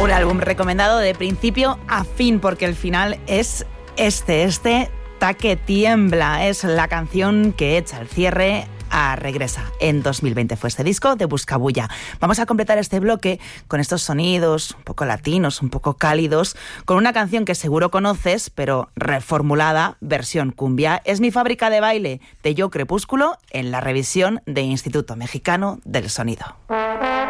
Un álbum recomendado de principio a fin, porque el final es este Taque Tiembla. Es la canción que echa el cierre a Regresa. En 2020 fue este disco de Buscabulla. Vamos a completar este bloque con estos sonidos un poco latinos, un poco cálidos, con una canción que seguro conoces, pero reformulada, versión cumbia. Es Mi Fábrica de Baile, de Yo Crepúsculo, en la revisión de Instituto Mexicano del Sonido.